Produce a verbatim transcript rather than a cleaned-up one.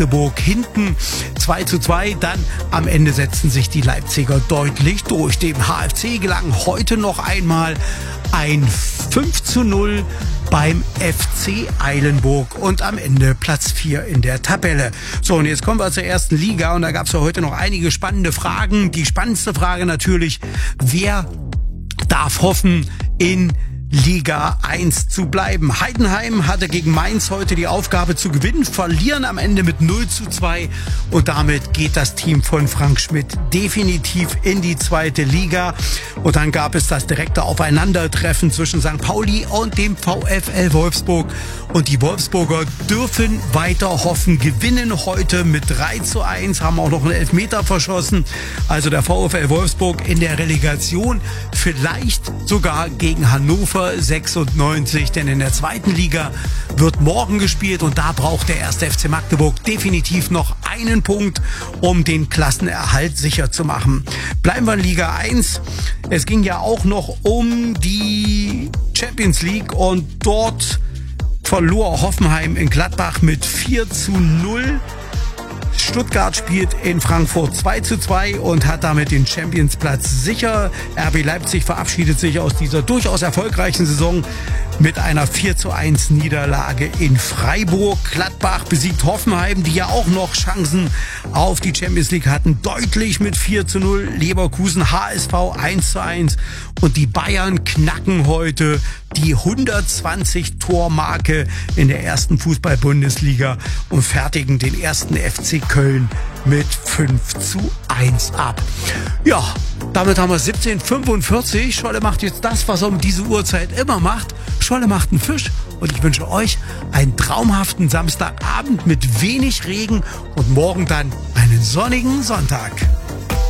Magdeburg hinten zwei zu zwei. Dann am Ende setzten sich die Leipziger deutlich durch. Dem H F C gelang heute noch einmal ein fünf zu null beim F C Eilenburg und am Ende Platz vier in der Tabelle. So, und jetzt kommen wir zur ersten Liga und da gab es ja heute noch einige spannende Fragen. Die spannendste Frage natürlich, wer darf hoffen, in Liga eins zu bleiben. Heidenheim hatte gegen Mainz heute die Aufgabe zu gewinnen, verlieren am Ende mit null zu zwei und damit geht das Team von Frank Schmidt definitiv in die zweite Liga. Und dann gab es das direkte Aufeinandertreffen zwischen Sankt Pauli und dem VfL Wolfsburg und die Wolfsburger dürfen weiter hoffen, gewinnen heute mit drei zu eins, haben auch noch einen Elfmeter verschossen. Also der VfL Wolfsburg in der Relegation, vielleicht sogar gegen Hannover sechsundneunzig, denn in der zweiten Liga wird morgen gespielt und da braucht der erste F C Magdeburg definitiv noch einen Punkt, um den Klassenerhalt sicher zu machen. Bleiben wir in Liga eins. Es ging ja auch noch um die Champions League und dort verlor Hoffenheim in Gladbach mit vier zu null. Stuttgart spielt in Frankfurt zwei zu zwei und hat damit den Champions-Platz sicher. R B Leipzig verabschiedet sich aus dieser durchaus erfolgreichen Saison mit einer vier zu eins Niederlage in Freiburg. Gladbach besiegt Hoffenheim, die ja auch noch Chancen auf die Champions League hatten, deutlich mit vier zu null. Leverkusen, H S V eins zu eins und die Bayern knacken heute die hundertzwanzig Tormarke in der ersten Fußball-Bundesliga und fertigen den ersten F C Köln mit fünf zu eins ab. Ja, damit haben wir siebzehn Uhr fünfundvierzig. Scholle macht jetzt das, was er um diese Uhrzeit immer macht. Scholle macht einen Fisch und ich wünsche euch einen traumhaften Samstagabend mit wenig Regen und morgen dann einen sonnigen Sonntag.